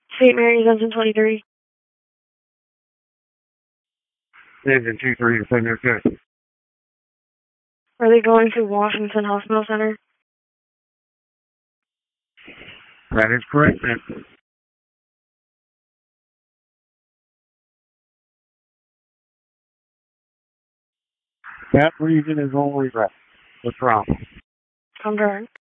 St. Mary's, engine 23. Engine 23 to St. Mary's. Are they going to Washington Hospital Center? That is correct, ma'am. That region is only red. What's wrong? Confirmed.